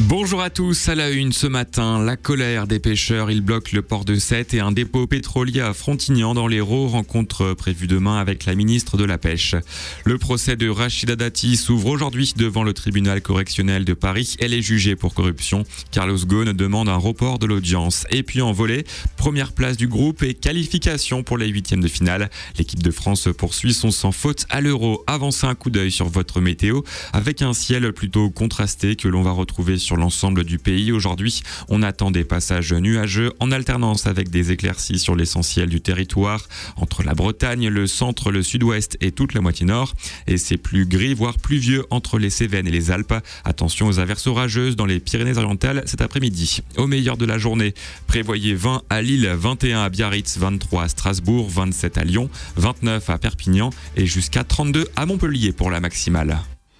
Bonjour à tous, à la une ce matin, la colère des pêcheurs, ils bloquent le port de Sète et un dépôt pétrolier à Frontignan dans l'Hérault, rencontre prévue demain avec la ministre de la Pêche. Le procès de Rachida Dati s'ouvre aujourd'hui devant le tribunal correctionnel de Paris. Elle est jugée pour corruption. Carlos Ghosn demande un report de l'audience. Et puis en volley, première place du groupe et qualification pour les huitièmes de finale. L'équipe de France poursuit son sans faute à l'Euro. Avancez un coup d'œil sur votre météo avec un ciel plutôt contrasté que l'on va retrouver sur l'ensemble du pays. Aujourd'hui, on attend des passages nuageux en alternance avec des éclaircies sur l'essentiel du territoire, entre la Bretagne, le centre, le sud-ouest et toute la moitié nord. Et c'est plus gris, voire pluvieux entre les Cévennes et les Alpes. Attention aux averses orageuses dans les Pyrénées-Orientales cet après-midi. Au meilleur de la journée, prévoyez 20 à Lille, 21 à Biarritz, 23 à Strasbourg, 27 à Lyon, 29 à Perpignan et jusqu'à 32 à Montpellier pour la maximale.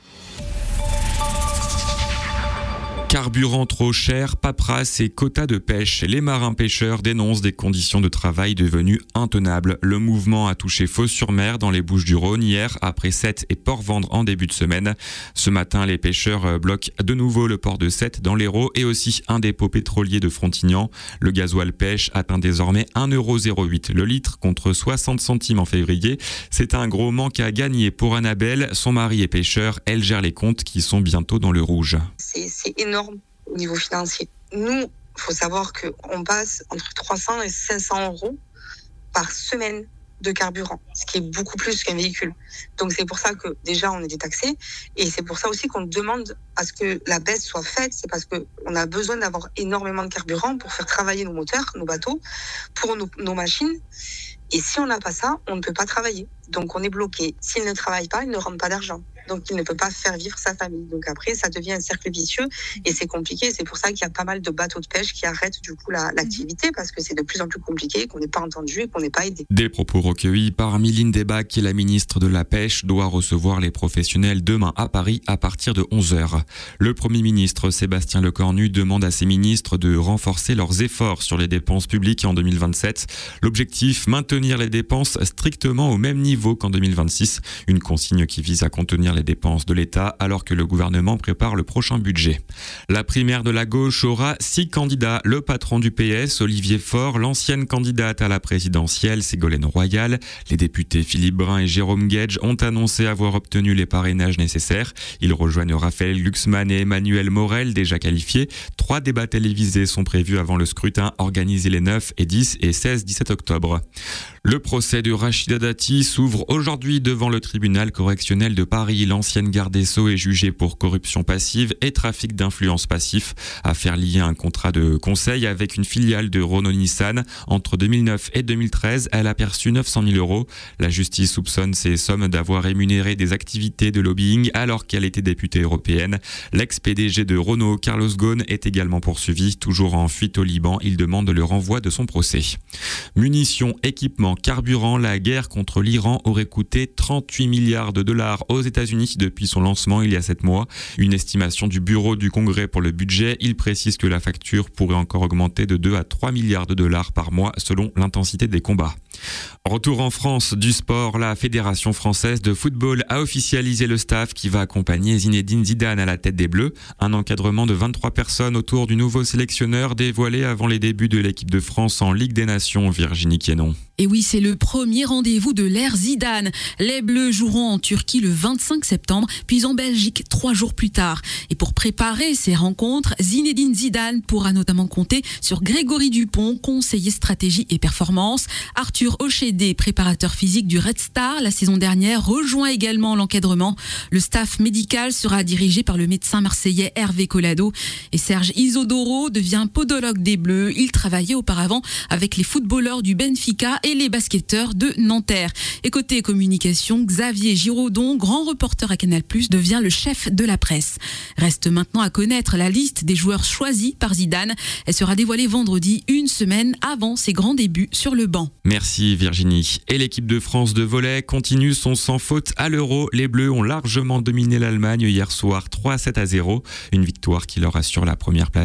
Carburant trop cher, paperasse et quotas de pêche. Les marins-pêcheurs dénoncent des conditions de travail devenues intenables. Le mouvement a touché Fos-sur-Mer dans les Bouches-du-Rhône hier, après Sète et Port-Vendre en début de semaine. Ce matin, les pêcheurs bloquent de nouveau le port de Sète dans l'Hérault et aussi un dépôt pétrolier de Frontignan. Le gasoil pêche atteint désormais 1,08€ le litre contre 60 centimes en février. C'est un gros manque à gagner pour Annabelle. Son mari est pêcheur. Elle gère les comptes qui sont bientôt dans le rouge. C'est énorme au niveau financier. Nous, il faut savoir qu'on passe entre 300 et 500 euros par semaine de carburant, ce qui est beaucoup plus qu'un véhicule. Donc c'est pour ça que déjà on est détaxé et c'est pour ça aussi qu'on demande à ce que la baisse soit faite. C'est parce qu'on a besoin d'avoir énormément de carburant pour faire travailler nos moteurs, nos bateaux, pour nos machines. Et si on n'a pas ça, on ne peut pas travailler. Donc on est bloqué. S'il ne travaille pas, il ne rentre pas d'argent. Donc il ne peut pas faire vivre sa famille. Donc après, ça devient un cercle vicieux et c'est compliqué. C'est pour ça qu'il y a pas mal de bateaux de pêche qui arrêtent du coup l'activité parce que c'est de plus en plus compliqué, qu'on n'est pas entendu et qu'on n'est pas aidé. Des propos recueillis par Mylène Debac, qui est la ministre de la Pêche, doit recevoir les professionnels demain à Paris à partir de 11h. Le Premier ministre Sébastien Lecornu demande à ses ministres de renforcer leurs efforts sur les dépenses publiques en 2027. L'objectif, maintenir les dépenses strictement au même niveau qu'en 2026. Une consigne qui vise à contenir les dépenses de l'État alors que le gouvernement prépare le prochain budget. La primaire de la gauche aura 6 candidats. Le patron du PS, Olivier Faure, l'ancienne candidate à la présidentielle, Ségolène Royal, les députés Philippe Brun et Jérôme Guedj ont annoncé avoir obtenu les parrainages nécessaires. Ils rejoignent Raphaël Glucksmann et Emmanuel Morel, déjà qualifiés. 3 débats télévisés sont prévus avant le scrutin organisé les 9 et 10 et 16-17 octobre. Le procès de Rachida Dati s'ouvre aujourd'hui devant le tribunal correctionnel de Paris. L'ancienne garde des Sceaux est jugée pour corruption passive et trafic d'influence passif. Affaire liée à un contrat de conseil avec une filiale de Renault-Nissan. Entre 2009 et 2013, elle a perçu 900 000 euros. La justice soupçonne ces sommes d'avoir rémunéré des activités de lobbying alors qu'elle était députée européenne. L'ex-PDG de Renault, Carlos Ghosn, est également poursuivi. Toujours en fuite au Liban, il demande le renvoi de son procès. Munitions, équipements, carburant, la guerre contre l'Iran aurait coûté 38 milliards de dollars aux États-Unis depuis son lancement il y a 7 mois. Une estimation du bureau du Congrès pour le budget. Il précise que la facture pourrait encore augmenter de 2 à 3 milliards de dollars par mois selon l'intensité des combats. Retour en France du sport, la Fédération française de football a officialisé le staff qui va accompagner Zinedine Zidane à la tête des Bleus. Un encadrement de 23 personnes autour du nouveau sélectionneur dévoilé avant les débuts de l'équipe de France en Ligue des Nations, Virginie Quénon. Et oui, c'est le premier rendez-vous de l'ère Zidane. Les Bleus joueront en Turquie le 25 septembre, puis en Belgique 3 jours plus tard. Et pour préparer ces rencontres, Zinedine Zidane pourra notamment compter sur Grégory Dupont, conseiller stratégie et performance. Arthur Ochédé, préparateur physique du Red Star la saison dernière, rejoint également l'encadrement. Le staff médical sera dirigé par le médecin marseillais Hervé Collado. Et Serge Isodoro devient podologue des Bleus. Il travaillait auparavant avec les footballeurs du Benfica et les basketteurs de Nanterre. Et côté communication, Xavier Giraudon, grand reporter à Canal+, devient le chef de la presse. Reste maintenant à connaître la liste des joueurs choisis par Zidane. Elle sera dévoilée vendredi, une semaine avant ses grands débuts sur le banc. Merci Virginie. Et l'équipe de France de volley continue son sans faute à l'Euro. Les Bleus ont largement dominé l'Allemagne hier soir 3-7-0. Une victoire qui leur assure la première place